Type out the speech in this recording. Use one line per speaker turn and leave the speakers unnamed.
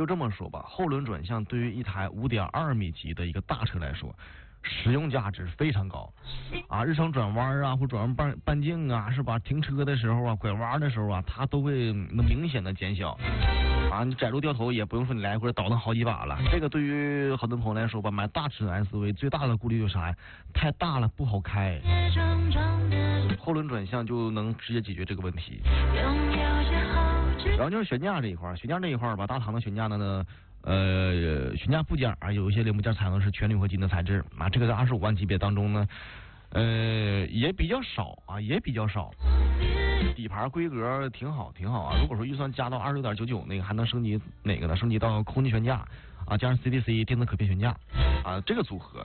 就这么说吧，后轮转向对于一台5.2米级的一个大车来说，实用价值非常高啊！日常转弯啊，或转弯半径啊，是吧？停车的时候啊，拐弯的时候啊，它都会明显的减小啊！你窄路掉头也不用说你来回倒腾好几把了。这个对于很多朋友来说吧，买大尺寸 SUV 最大的顾虑就是啥呀？太大了不好开。后轮转向就能直接解决这个问题。然后就是悬架这一块，吧，大唐的悬架呢，悬架部件啊，有一些零部件采用的是全铝合金的材质啊，这个在25万级别当中呢，也比较少啊，底盘规格挺好啊。如果说预算加到26.99，那个还能升级哪个呢？升级到空气悬架啊，加上 CDC 电子可变悬架啊，这个组合